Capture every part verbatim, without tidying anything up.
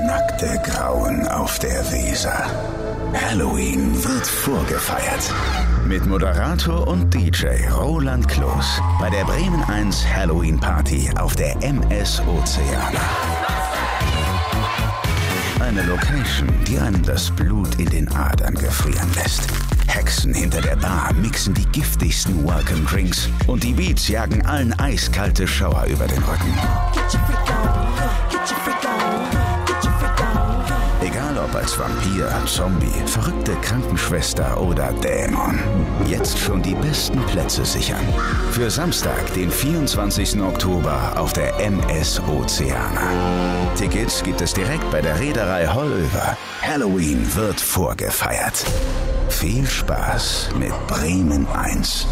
nackte Grauen auf der Weser. Halloween wird vorgefeiert. Mit Moderator und D J Roland Kloß bei der Bremen eins Halloween Party auf der M S Ozeana. Eine Location, die einem das Blut in den Adern gefrieren lässt. Hexen hinter der Bar mixen die giftigsten Welcome Drinks und die Beats jagen allen eiskalte Schauer über den Rücken. Egal ob als Vampir, Zombie, verrückte Krankenschwester oder Dämon. Jetzt schon die besten Plätze sichern. Für Samstag, den vierundzwanzigsten Oktober auf der M S Ozeana. Tickets gibt es direkt bei der Reederei Hollöver. Halloween wird vorgefeiert. Viel Spaß mit Bremen eins.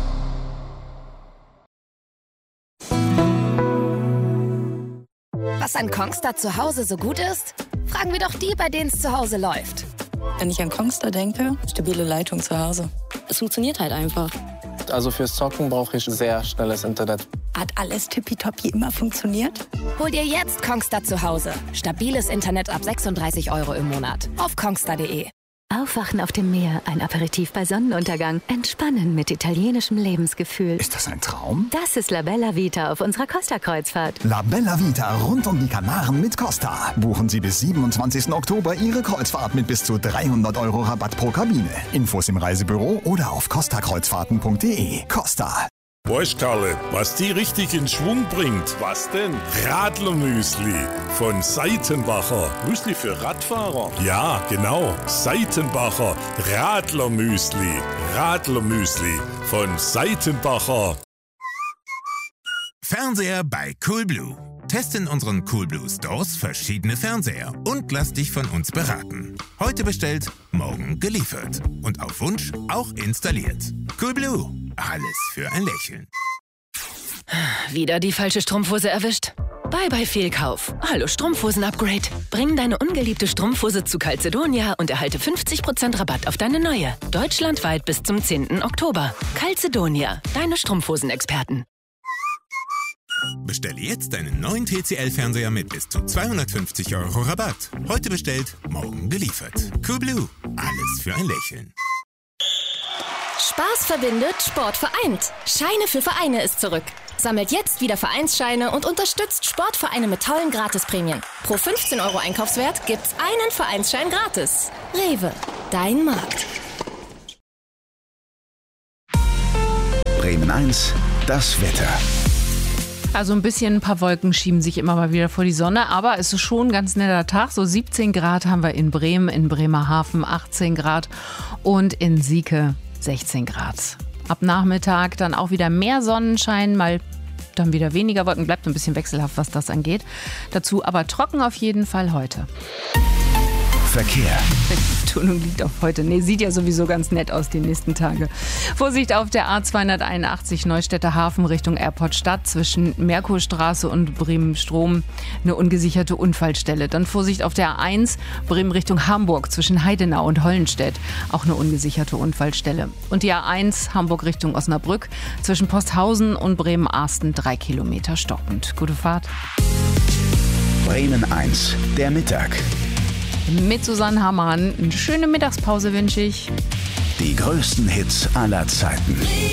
Was an Kongstar zu Hause so gut ist? Fragen wir doch die, bei denen es zu Hause läuft. Wenn ich an Kongstar denke, stabile Leitung zu Hause. Es funktioniert halt einfach. Also fürs Zocken brauche ich sehr schnelles Internet. Hat alles tippitoppi immer funktioniert? Hol dir jetzt Kongstar zu Hause. Stabiles Internet ab sechsunddreißig Euro im Monat. Auf kongstar punkt de. Aufwachen auf dem Meer, ein Aperitif bei Sonnenuntergang, entspannen mit italienischem Lebensgefühl. Ist das ein Traum? Das ist La Bella Vita auf unserer Costa-Kreuzfahrt. La Bella Vita rund um die Kanaren mit Costa. Buchen Sie bis siebenundzwanzigsten Oktober Ihre Kreuzfahrt mit bis zu dreihundert Euro Rabatt pro Kabine. Infos im Reisebüro oder auf costa kreuzfahrten punkt de. Costa. Weißt Karle, was die richtig in Schwung bringt? Was denn? Radlermüsli von Seitenbacher. Müsli für Radfahrer? Ja, genau. Seitenbacher Radlermüsli. Radlermüsli von Seitenbacher. Fernseher bei Coolblue. Teste in unseren Coolblue Stores verschiedene Fernseher und lass dich von uns beraten. Heute bestellt, morgen geliefert. Und auf Wunsch auch installiert. Coolblue. Alles für ein Lächeln. Wieder die falsche Strumpfhose erwischt? Bye bye Fehlkauf. Hallo Strumpfhosen-Upgrade. Bring deine ungeliebte Strumpfhose zu Calzedonia und erhalte fünfzig Prozent Rabatt auf deine neue. Deutschlandweit bis zum zehnten Oktober. Calzedonia, deine Strumpfhosen-Experten. Bestelle jetzt deinen neuen T C L-Fernseher mit bis zu zweihundertfünfzig Euro Rabatt. Heute bestellt, morgen geliefert. Coolblue. Alles für ein Lächeln. Spaß verbindet, Sport vereint. Scheine für Vereine ist zurück. Sammelt jetzt wieder Vereinsscheine und unterstützt Sportvereine mit tollen Gratisprämien. Pro fünfzehn Euro Einkaufswert gibt's einen Vereinsschein gratis. Rewe, dein Markt. Bremen eins, das Wetter. Also ein bisschen, ein paar Wolken schieben sich immer mal wieder vor die Sonne, aber es ist schon ein ganz netter Tag. So siebzehn Grad haben wir in Bremen, in Bremerhaven achtzehn Grad und in Sieke sechzehn Grad. Ab Nachmittag dann auch wieder mehr Sonnenschein, mal dann wieder weniger Wolken. Bleibt ein bisschen wechselhaft, was das angeht. Dazu aber trocken auf jeden Fall heute. Verkehr. Die Betonung liegt auf heute. Nee, sieht ja sowieso ganz nett aus die nächsten Tage. Vorsicht auf der A zweihunderteinundachtzig Neustädter Hafen Richtung Airport Stadt zwischen Merkurstraße und Bremen-Strom eine ungesicherte Unfallstelle. Dann Vorsicht auf der A eins Bremen Richtung Hamburg zwischen Heidenau und Hollenstedt. Auch eine ungesicherte Unfallstelle. Und die A eins Hamburg Richtung Osnabrück zwischen Posthausen und Bremen-Arsten drei Kilometer stockend. Gute Fahrt. Bremen eins, der Mittag. Mit Susanne Hammann. Eine schöne Mittagspause wünsche ich. Die größten Hits aller Zeiten.